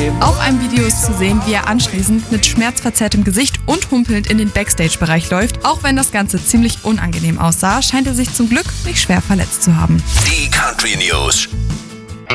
geben. Auf einem Video ist zu sehen, wie er anschließend mit schmerzverzerrtem Gesicht und humpelnd in den Backstage-Bereich läuft. Auch wenn das Ganze ziemlich unangenehm aussah, scheint er sich zum Glück nicht schwer verletzt zu haben. Die Country News.